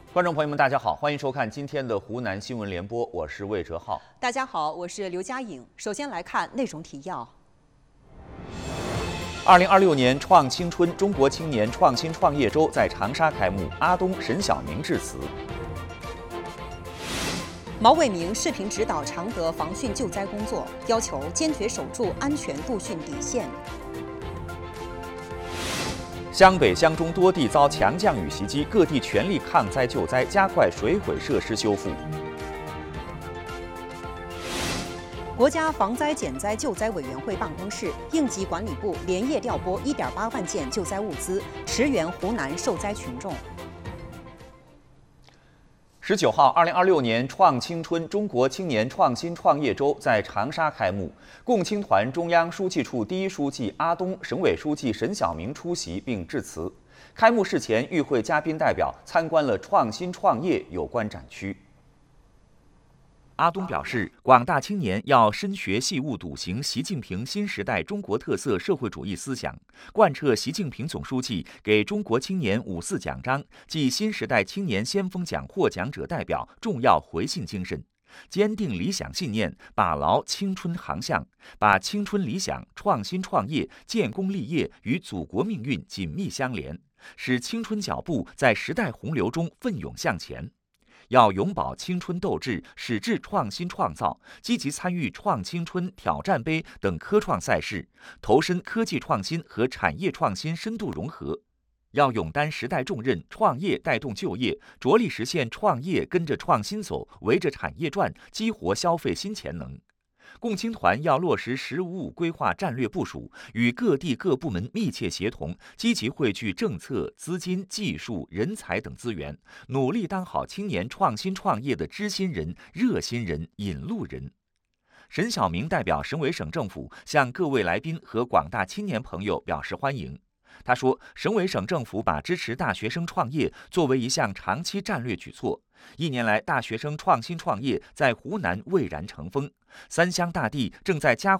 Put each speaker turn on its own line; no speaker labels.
观众朋友们，大家好，欢迎收看今天的湖南新闻联播，我是魏哲浩。
大家好，我是刘佳颖。首先来看内容提要。
2026年创青春中国青年创新创业周在长沙开幕，阿东、沈晓明致辞。
毛伟明视频指导常德防汛救灾工作，要求坚决守住安全度汛底线。
湘北、湘中多地遭强降雨袭击，各地全力抗灾救灾，加快水毁设施修复。
国家防灾减灾救灾委员会办公室、应急管理部连夜调拨1.8万件救灾物资，驰援湖南受灾群众。
19号，2026年创青春中国青年创新创业周在长沙开幕。共青团中央书记处第一书记阿东、省委书记沈晓明出席并致辞。开幕式前，与会嘉宾代表参观了创新创业有关展区。阿东表示，广大青年要深学细悟笃行习近平新时代中国特色社会主义思想，贯彻习近平总书记给中国青年5·4奖章暨新时代青年先锋奖获奖者代表重要回信精神，坚定理想信念，把牢青春航向，把青春理想、创新创业、建功立业与祖国命运紧密相连，使青春脚步在时代洪流中奋勇向前。要永葆青春斗志，矢志创新创造，积极参与创青春、挑战杯等科创赛事，投身科技创新和产业创新深度融合。要勇担时代重任，创业带动就业，着力实现创业跟着创新走，围着产业转，激活消费新潜能。共青团要落实“十五五”规划战略部署，与各地各部门密切协同，积极汇聚政策、资金、技术、人才等资源，努力当好青年创新创业的知心人、热心人、引路人。沈晓明代表省委省政府向各位来宾和广大青年朋友表示欢迎。他说，省委省政府把支持大学生创业作为一项长期战略举措。1年来，大学生创新创业在湖南蔚然成风，3湘大地正在加快